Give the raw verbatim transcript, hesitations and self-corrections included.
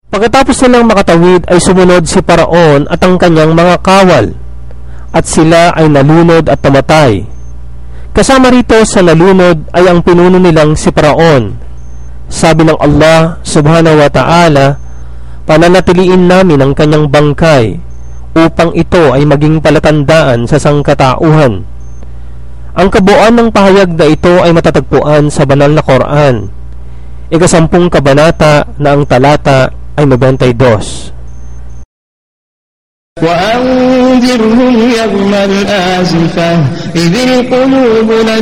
Pagkatapos nilang makatawid ay sumunod si Paraon at ang kanyang mga kawal, at sila ay nalunod at namatay. Kasama rito sa nalunod ay ang pinuno nilang si Paraon. Sabi ng Allah subhanahu wa ta'ala, pananatiliin namin ang kanyang bangkay upang ito ay maging palatandaan sa sangkatauhan. Ang kabuuan ng pahayag na ito ay matatagpuan sa banal na Quran, ikasampung kabanata na ang talata ay ninety-two. وأنذرهم يوم الآزفة إذ القلوب